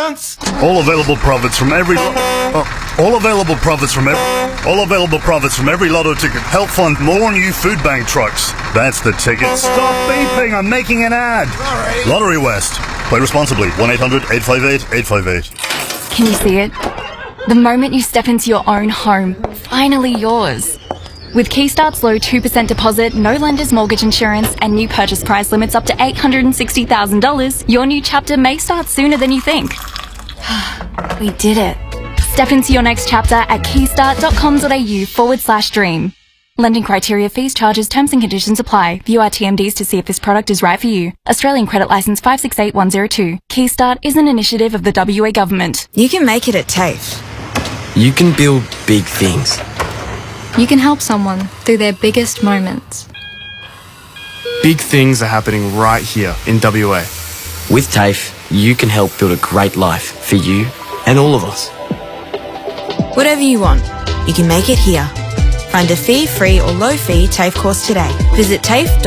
chance. All available profits from every lotto ticket help fund more new food bank trucks. That's the ticket. Stop beeping, I'm making an ad. Sorry. Lottery West. Play responsibly. 1-800-858-858. Can you see it? The moment you step into your own home, finally yours. With Keystart's low 2% deposit, no lender's mortgage insurance, and new purchase price limits up to $860,000, your new chapter may start sooner than you think. We did it. Step into your next chapter at keystart.com.au/dream. Lending criteria, fees, charges, terms and conditions apply. View our TMDs to see if this product is right for you. Australian Credit Licence 568102. Keystart is an initiative of the WA Government. You can make it at TAFE. You can build big things. You can help someone through their biggest moments. Big things are happening right here in WA. With TAFE, you can help build a great life for you and all of us. Whatever you want, you can make it here. Find a fee-free or low-fee TAFE course today. Visit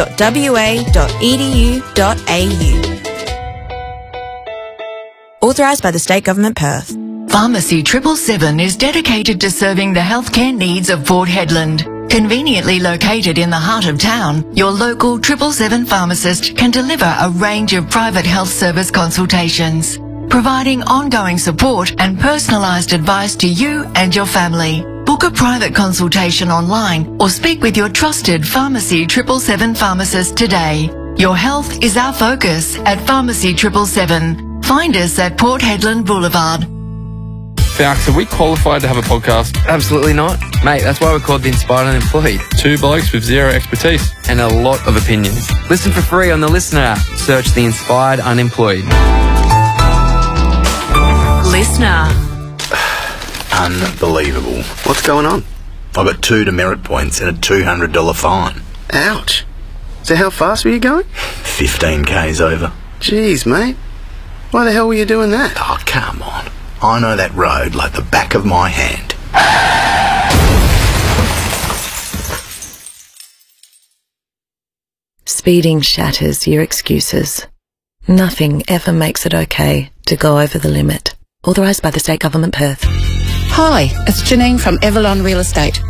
tafe.wa.edu.au. Authorised by the State Government, Perth. Pharmacy 777 is dedicated to serving the healthcare needs of Port Hedland. Conveniently located in the heart of town, your local 777 pharmacist can deliver a range of private health service consultations, providing ongoing support and personalised advice to you and your family. Book a private consultation online or speak with your trusted Pharmacy 777 pharmacist today. Your health is our focus at Pharmacy 777. Find us at Port Hedland Boulevard. Falx, are we qualified to have a podcast? Absolutely not. Mate, that's why we're called The Inspired Unemployed. Two blokes with zero expertise. And a lot of opinions. Listen for free on the Listener app. Search The Inspired Unemployed. Listener. Unbelievable. What's going on? I got 2 demerit points and a $200 fine. Ouch. So how fast were you going? 15 k's over. Jeez, mate. Why the hell were you doing that? Oh, come on. I know that road like the back of my hand. Speeding shatters your excuses. Nothing ever makes it okay to go over the limit. Authorised by the State Government, Perth. Hi, it's Janine from Everlon Real Estate.